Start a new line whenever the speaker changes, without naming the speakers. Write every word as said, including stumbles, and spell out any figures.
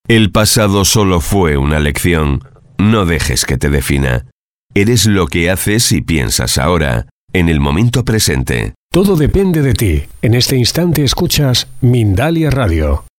El pasado solo fue una lección. No dejes que te defina. Eres lo que haces y piensas ahora, en el momento presente.
Todo depende de ti. En este instante escuchas Mindalia Radio.